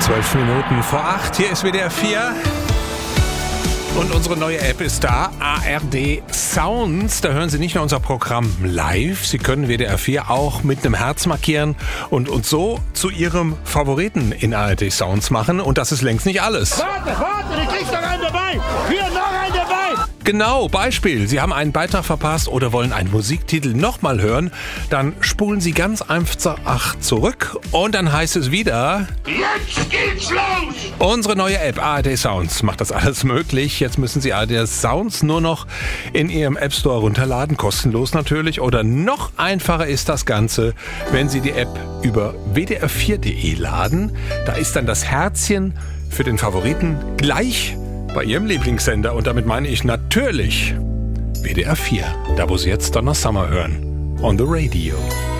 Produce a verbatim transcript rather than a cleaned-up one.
Zwölf Minuten vor acht, hier ist W D R vier. Und unsere neue App ist da, A R D Sounds. Da hören Sie nicht nur unser Programm live, Sie können W D R vier auch mit einem Herz markieren und uns so zu Ihrem Favoriten in A R D Sounds machen. Und das ist längst nicht alles. Warte, warte, du kriegst noch einen dabei. Hier, noch einen dabei. Genau, Beispiel. Sie haben einen Beitrag verpasst oder wollen einen Musiktitel nochmal hören. Dann spulen Sie ganz einfach zurück und dann heißt es wieder... Jetzt geht's los. Unsere neue App A R D Sounds macht das alles möglich. Jetzt müssen Sie A R D Sounds nur noch in Ihrem App Store runterladen, kostenlos natürlich. Oder noch einfacher ist das Ganze, wenn Sie die App über w d r vier punkt d e laden. Da ist dann das Herzchen für den Favoriten gleich bei Ihrem Lieblingssender. Und damit meine ich natürlich W D R vier, da wo Sie jetzt Donna Summer hören. On the Radio.